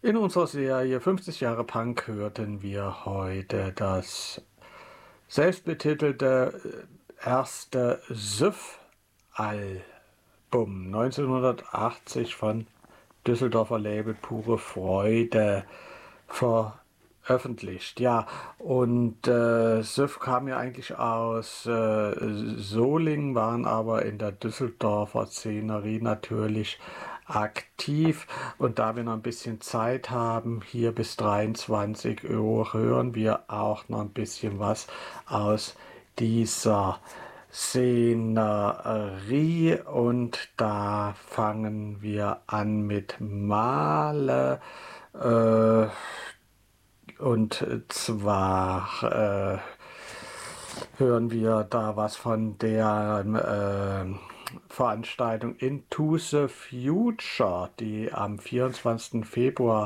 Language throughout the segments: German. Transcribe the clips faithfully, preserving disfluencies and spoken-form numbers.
In unserer Serie fünfzig Jahre Punk hörten wir heute das selbstbetitelte äh, erste Süff-Album neunzehnhundertachtzig von Düsseldorfer Label Pure Freude veröffentlicht. Ja, und äh, Süff kam ja eigentlich aus äh, Solingen, waren aber in der Düsseldorfer Szenerie natürlich aktiv. Und da wir noch ein bisschen Zeit haben, hier bis dreiundzwanzig Uhr, hören wir auch noch ein bisschen was aus dieser Szenerie. Und da fangen wir an mit Male. Äh, und zwar äh, hören wir da was von der äh, Veranstaltung Into the Future, die am vierundzwanzigsten Februar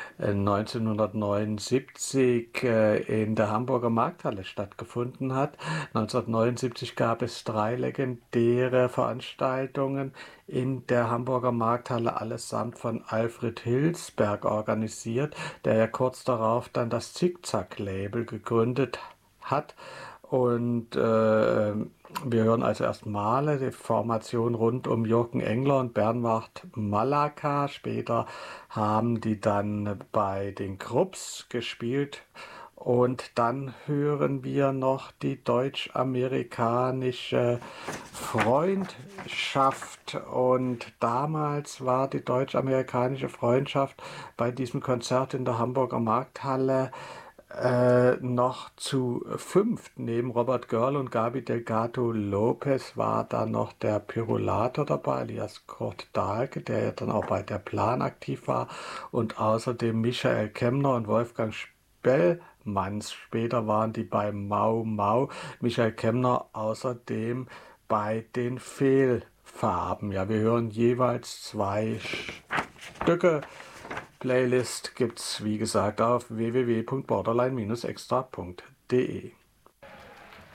neunzehnhundertneunundsiebzig äh, in der Hamburger Markthalle stattgefunden hat. neunzehnhundertneunundsiebzig gab es drei legendäre Veranstaltungen in der Hamburger Markthalle, allesamt von Alfred Hilsberg organisiert, der ja kurz darauf dann das Zickzack-Label gegründet hat. Und äh, wir hören also erst Male, die Formation rund um Jürgen Engler und Bernhard Malaka. Später haben die dann bei den Krupps gespielt. Und dann hören wir noch die deutsch-amerikanische Freundschaft. Und damals war die deutsch-amerikanische Freundschaft bei diesem Konzert in der Hamburger Markthalle Äh, noch zu fünft. Neben Robert Görl und Gaby Delgado Lopez war da noch der Pyrolator dabei, alias Kurt Dahlke, der ja dann auch bei der Plan aktiv war, und außerdem Michael Kemmner und Wolfgang Spellmanns. Später waren die bei Mau Mau. Michael Kemmner außerdem bei den Fehlfarben. Ja, wir hören jeweils zwei Stücke. Playlist gibt's wie gesagt auf w w w punkt borderline extra punkt de.